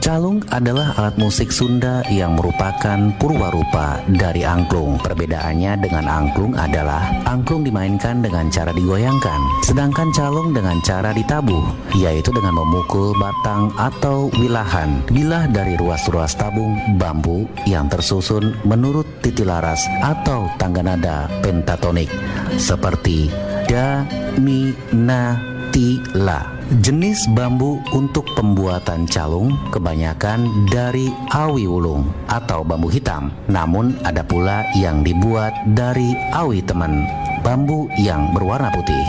Calung adalah alat musik Sunda yang merupakan purwarupa dari angklung. Perbedaannya dengan angklung adalah angklung dimainkan dengan cara digoyangkan, sedangkan calung dengan cara ditabuh, yaitu dengan memukul batang atau wilahan. Bilah dari ruas-ruas tabung bambu yang tersusun menurut titilaras atau tangga nada pentatonik seperti da, mi, na, ti, la. Jenis bambu untuk pembuatan calung kebanyakan dari awi ulung atau bambu hitam. Namun ada pula yang dibuat dari awi teman, bambu yang berwarna putih.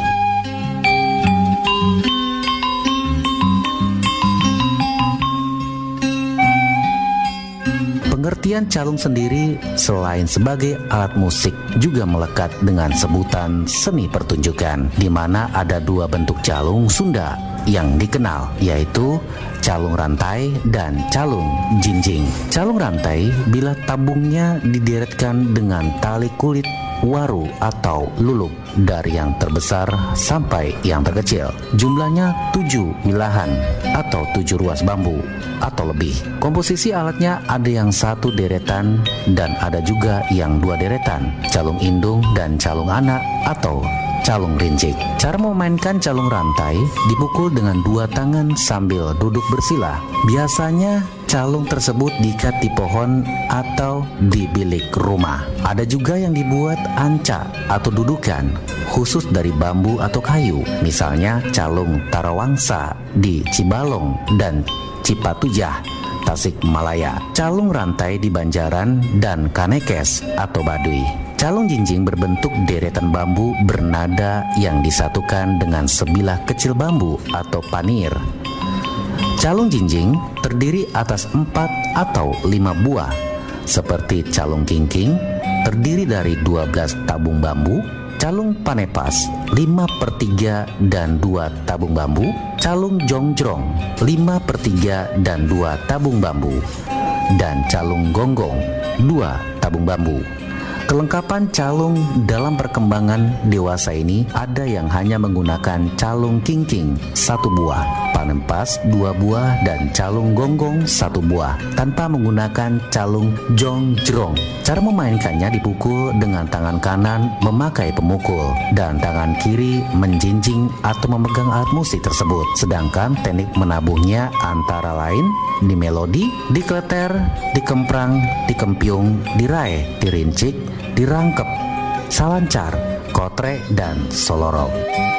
Pengertian calung sendiri selain sebagai alat musik juga melekat dengan sebutan seni pertunjukan, di mana ada dua bentuk calung Sunda yang dikenal, yaitu calung rantai dan calung jinjing. Calung rantai bila tabungnya dideretkan dengan tali kulit waru atau luluk dari yang terbesar sampai yang terkecil. Jumlahnya 7 wilahan atau 7 ruas bambu atau lebih. Komposisi alatnya ada yang 1 deretan dan ada juga yang 2 deretan, calung indung dan calung anak atau calung rincik. Cara memainkan calung rantai dipukul dengan 2 tangan sambil duduk bersila. Biasanya calung tersebut diikat di pohon atau di bilik rumah. Ada juga yang dibuat anca atau dudukan khusus dari bambu atau kayu. Misalnya calung Tarawangsa di Cibalong dan Cipatujah, Tasikmalaya. Calung rantai di Banjaran dan Kanekes atau Baduy. Calung jinjing berbentuk deretan bambu bernada yang disatukan dengan sebilah kecil bambu atau panir. Calung jinjing terdiri atas 4 atau 5 buah, seperti calung kingking terdiri dari 12 tabung bambu, calung panepas 5/3 dan 2 tabung bambu, calung jongjrong 5/3 dan 2 tabung bambu, dan calung gonggong 2 tabung bambu. Kelengkapan calung dalam perkembangan dewasa ini ada yang hanya menggunakan calung kingking 1 buah, panempas 2 buah, dan calung gonggong 1 buah tanpa menggunakan calung jongjrong. Cara memainkannya dipukul dengan tangan kanan memakai pemukul dan tangan kiri menjinjing atau memegang alat musik tersebut. Sedangkan teknik menabuhnya antara lain di melodi, dikleter, dikemprang, dikempiung, diraih, dirincik, dirangkep, salancar, kotre, dan solorok.